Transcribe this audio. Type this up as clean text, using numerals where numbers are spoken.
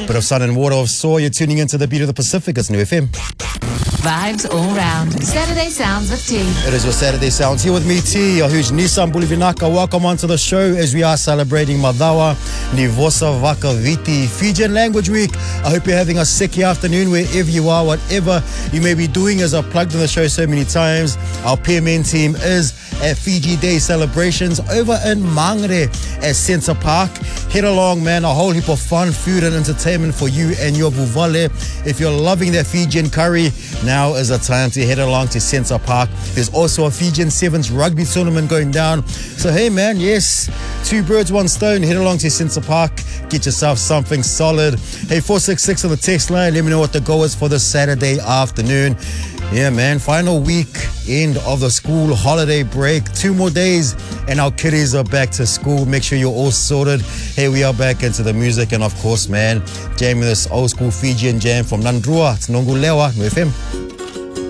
Bit of sun and water of soar. You're tuning into the beat of the Pacific. It's New FM. Vibes all round. Saturday Sounds with T. It is your Saturday Sounds here with me, T, your huge Nissan Bulivinaka. Welcome onto the show as we are celebrating Madawa Nivosa Vakaviti Fijian Language Week. I hope you're having a sicky afternoon wherever you are, whatever you may be doing. As I've plugged in the show so many times, our PMN team is at Fiji Day celebrations over in Mangere at Centre Park. Head along, man. A whole heap of fun, food and entertainment for you and your vuvale. If you're loving that Fijian curry, now is the time to head along to Centre Park. There's also a Fijian Sevens rugby tournament going down. So hey man, yes, two birds, one stone. Head along to Centre Park. Get yourself something solid. Hey, 466 on the text line. Let me know what the goal is for this Saturday afternoon. Yeah, man, final week, end of the school holiday break. 2 more days and our kiddies are back to school. Make sure you're all sorted. Hey, we are back into the music and of course, man, jamming this old school Fijian jam from Nandrua. It's Nongulewa, FM.